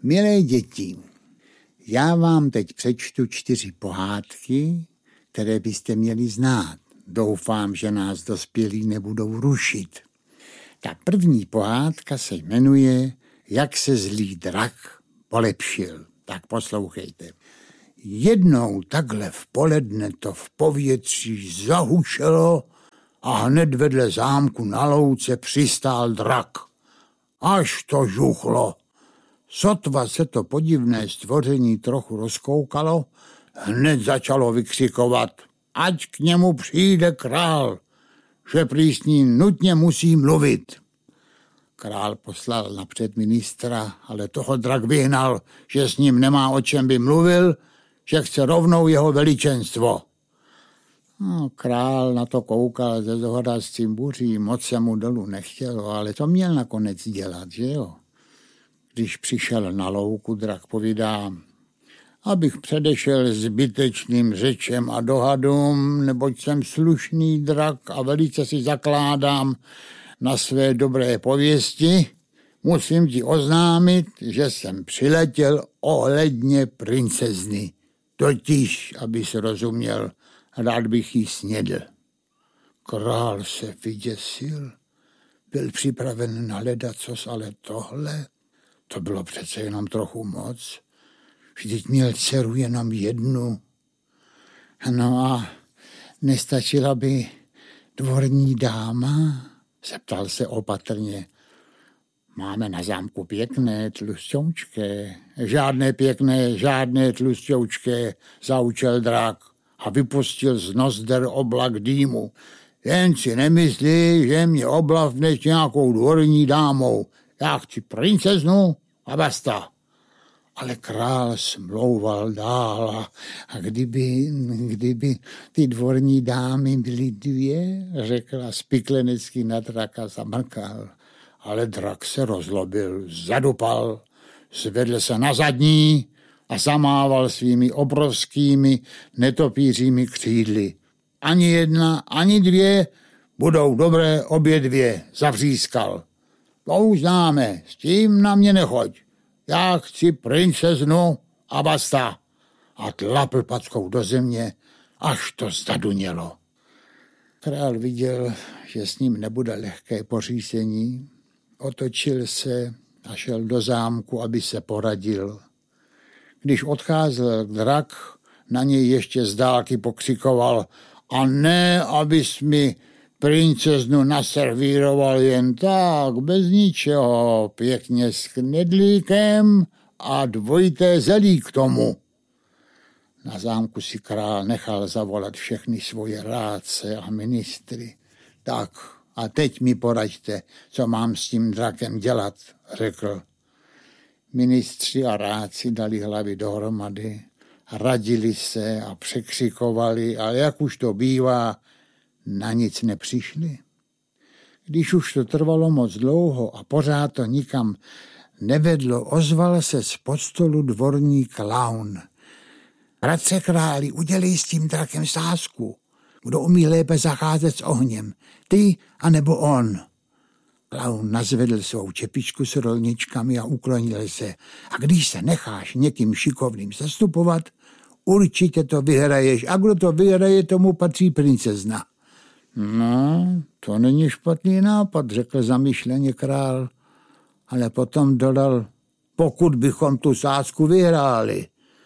Milé děti, já vám teď přečtu 4 pohádky, které byste měli znát. Doufám, že nás dospělí nebudou rušit. Ta první pohádka se jmenuje Jak se zlý drak polepšil. Tak poslouchejte. Jednou takhle v poledne to v povětří zahučelo a hned vedle zámku na louce přistál drak. Až to žuchlo. Sotva se to podivné stvoření trochu rozkoukalo, hned začalo vykřikovat, ať k němu přijde král, že prý s ním nutně musí mluvit. Král poslal napřed ministra, ale toho drak vyhnal, že s ním nemá o čem by mluvil, že chce rovnou jeho veličenstvo. No, král na to koukal ze zhora s tím buří, moc se mu dolů nechtělo, ale to měl nakonec dělat, že jo? Když přišel na louku, drak povídá, abych předešel zbytečným řečem a dohadům, neboť jsem slušný drak a velice si zakládám na své dobré pověsti, musím ti oznámit, že jsem přiletěl ohledně princezny. Totiž, abys rozuměl, rád bych jí snědl. Král se vyděsil, byl připraven na ledacos, ale tohle, to bylo přece jenom trochu moc. Vždyť měl dceru jenom jednu. No a nestačila by dvorní dáma? Zeptal se opatrně. Máme na zámku pěkné tlusťoučké. Žádné pěkné, žádné tlusťoučké, zaučel drak a vypustil z nozder oblak dýmu. Jen si nemyslí, že mě oblavneš nějakou dvorní dámou. Já chci princeznu a basta. Ale král smlouval dál a kdyby ty dvorní dámy byly 2, řekla spiklenecky na draka, zamrkal. Ale drak se rozlobil, zadupal, zvedl se na zadní a zamával svými obrovskými netopířími křídly. Ani 1, ani 2, budou dobré obě 2, zavřískal. To už známe, s tím na mě nechoď. Já chci princeznu a basta. A tlapl packou do země, až to zadunělo. Král viděl, že s ním nebude lehké pořízení. Otočil se a šel do zámku, aby se poradil. Když odcházel drak, na něj ještě z dálky pokřikoval a ne, abys mi princeznu naservíroval jen tak, bez ničeho, pěkně s knedlíkem a 2 zelí k tomu. Na zámku si král nechal zavolat všechny svoje rádce a ministry. Tak a teď mi poraďte, co mám s tím drakem dělat, řekl. Ministři a rádci dali hlavy dohromady, radili se a překřikovali, ale jak už to bývá, na nic nepřišli. Když už to trvalo moc dlouho a pořád to nikam nevedlo, ozval se spod stolu dvorní klaun. Bratře králi, udělej s tím drakem sázku. Kdo umí lépe zacházet s ohněm, ty anebo on. Klaun nazvedl svou čepičku s rolničkami a uklonil se. A když se necháš někým šikovným zastupovat, určitě to vyhraješ. A kdo to vyhraje, tomu patří princezna. No, to není špatný nápad, řekl zamyšleně král, ale potom dodal, pokud bychom tu sázku vyhráli.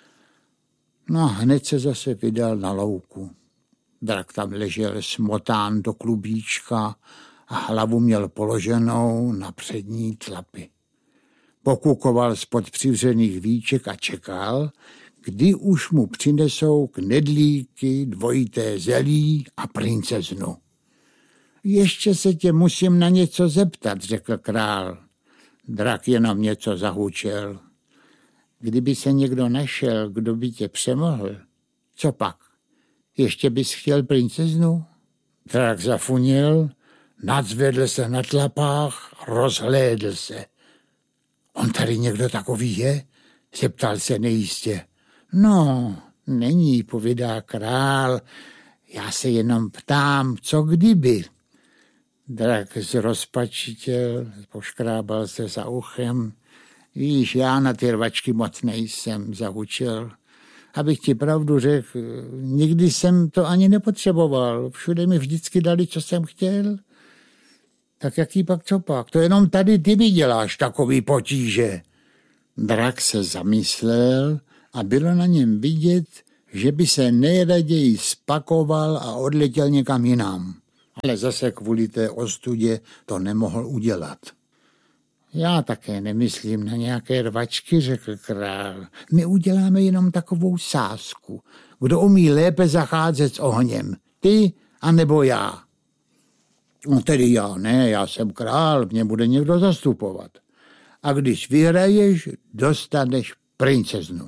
No a hned se zase vydal na louku. Drak tam ležel smotán do klubíčka a hlavu měl položenou na přední tlapy. Pokukoval spod přivřených víček a čekal, kdy už mu přinesou knedlíky, 2 zelí a princeznu. Ještě se tě musím na něco zeptat, řekl král. Drak jenom něco zahučel. Kdyby se někdo našel, kdo by tě přemohl, co pak? Ještě bys chtěl princeznu? Drak zafunil, nadzvedl se na tlapách, rozhlédl se. On tady někdo takový je? Zeptal se nejistě. No, není, povídá král, já se jenom ptám, co kdyby. Drak zrozpačitěl, poškrábal se za uchem. Víš, já na ty rvačky moc nejsem, zahučel. Abych ti pravdu řekl, nikdy jsem to ani nepotřeboval. Všude mi vždycky dali, co jsem chtěl. Tak jaký pak, co pak? To jenom tady ty mi děláš takový potíže. Drak se zamyslel a bylo na něm vidět, že by se nejraději spakoval a odletěl někam jinam. Ale zase kvůli té ostudě to nemohl udělat. Já také nemyslím na nějaké rvačky, řekl král. My uděláme jenom takovou sázku. Kdo umí lépe zacházet s ohněm? Ty anebo já? No tedy já ne, já jsem král, mě bude někdo zastupovat. A když vyhraješ, dostaneš princeznu.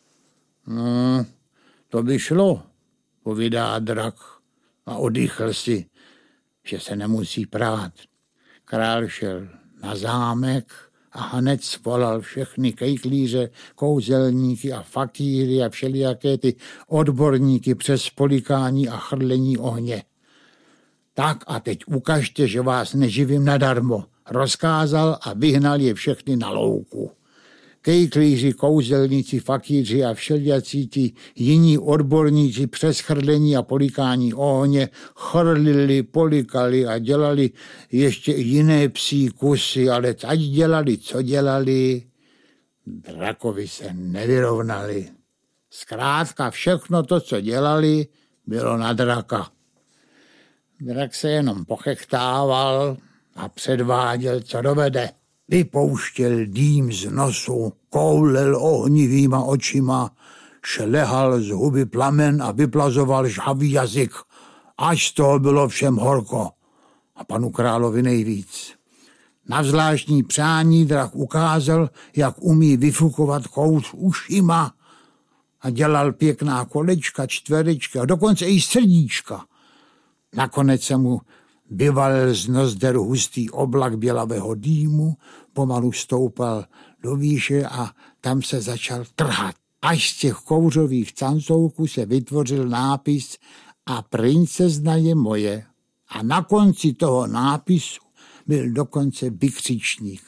No, to by šlo, povídá drak a oddychl si, že se nemusí prát. Král šel na zámek a hned svolal všechny kejklíře, kouzelníky a fakíry a všelijaké ty odborníky přes polikání a chrlení ohně. Tak a teď ukažte, že vás neživím nadarmo. Rozkázal a vyhnal je všechny na louku. Kejklíři, kouzelníci, fakíři a všelijací ti jiní odborníci přes chrlení a polikání ohně chrlili, polikali a dělali ještě jiné psí kusy, ale ať dělali, co dělali, drakovi se nevyrovnali. Zkrátka všechno to, co dělali, bylo na draka. Drak se jenom pochechtával a předváděl, co dovede. Vypouštěl dým z nosu, koulel ohnivýma očima, šlehal z huby plamen a vyplazoval žhavý jazyk, až z toho bylo všem horko a panu královi nejvíc. Na zvláštní přání drak ukázal, jak umí vyfukovat kous ušima a dělal pěkná kolečka, čtverečka a dokonce i srdíčka. Nakonec se mu vyvalil z nozder hustý oblak bělavého dýmu, pomalu stoupal do výše a tam se začal trhat. Až z těch kouřových cancouků se vytvořil nápis a princezna je moje. A na konci toho nápisu byl dokonce vykřičník.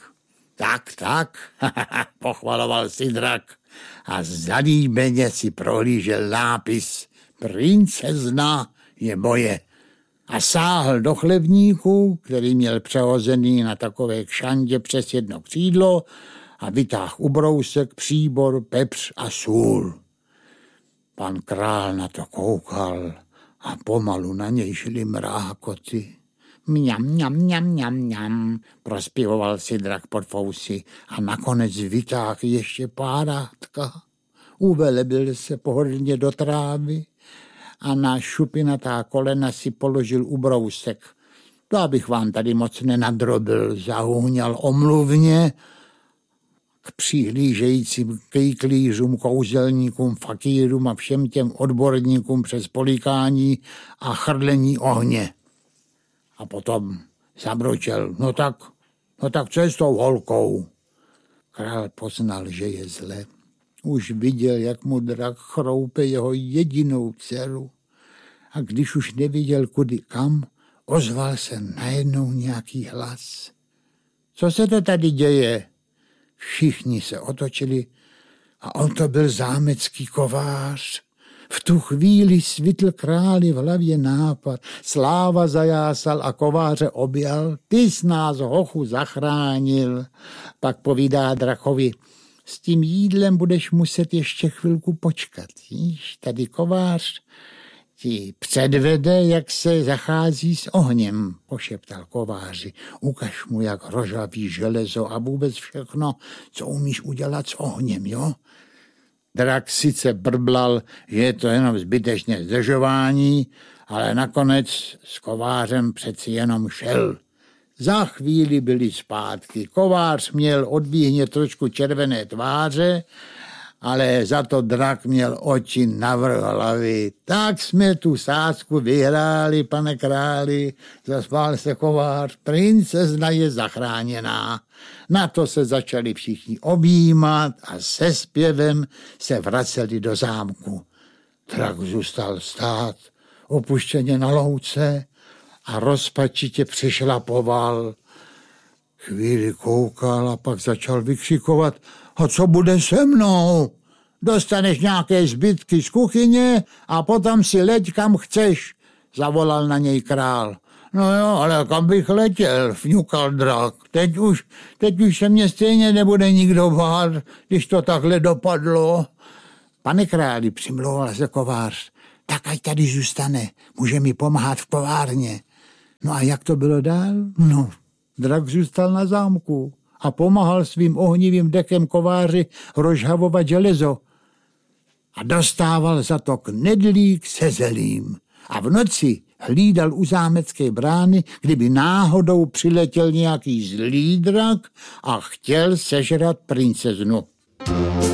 Tak, pochvaloval si drak a zalíbeně si prohlížel nápis princezna je moje. A sáhl do chlebníku, který měl přehozený na takové kšandě přes jedno křídlo a vytáhl ubrousek, příbor, pepř a sůl. Pan král na to koukal a pomalu na něj šly mrákoty. Mňam, mňam, mňam, mňam, mňam, prospěvoval si drak pod fousy a nakonec vytáhl ještě párátka. Uvelebil se pohodlně do trávy a na šupinatá kolena si položil ubrousek. To abych vám tady moc nenadrobil, zahuňal omluvně k přihlížejícím kejklířům, kouzelníkům, fakírům a všem těm odborníkům přes polikání a chrlení ohně. A potom zabročel, no tak co je s tou holkou? Král poznal, že je zle. Už viděl, jak mu drak chroupe jeho jedinou dceru. A když už neviděl kudy kam, ozval se najednou nějaký hlas. Co se to tady děje? Všichni se otočili a on to byl zámecký kovář. V tu chvíli svitl králi v hlavě nápad. Sláva zajásal a kováře objal. Ty jsi nás, hochu, zachránil. Pak povídá drakovi, s tím jídlem budeš muset ještě chvilku počkat. Víš, tady kovář ti předvede, jak se zachází s ohněm, pošeptal kováři. Ukaž mu, jak rožaví železo a vůbec všechno, co umíš udělat s ohněm, jo? Drak sice brblal, že je to jenom zbytečné zdržování, ale nakonec s kovářem přeci jenom šel. Za chvíli byli zpátky. Kovář měl od výhně trošku červené tváře, ale za to drak měl oči navrch hlavy. Tak jsme tu sázku vyhráli, pane králi, zasmál se kovář, princezna je zachráněná. Na to se začali všichni objímat a se zpěvem se vraceli do zámku. Drak zůstal stát opuštěně na louce a rozpačitě přišlapoval. Chvíli koukal a pak začal vykřikovat: a co bude se mnou? Dostaneš nějaké zbytky z kuchyně a potom si leď kam chceš, zavolal na něj král. No jo, ale kam bych letěl, fňukal drak. Teď už se mě stejně nebude nikdo bát, když to takhle dopadlo. Pane králi, přimlouval se kovář, tak ať tady zůstane, může mi pomáhat v kovárně. No a jak to bylo dál? No, drak zůstal na zámku a pomáhal svým ohnivým dekem kováři rozžhavovat železo. A dostával za to knedlík se zelím. A v noci hlídal u zámecké brány, kdyby náhodou přiletěl nějaký zlý drak a chtěl sežrat princeznu.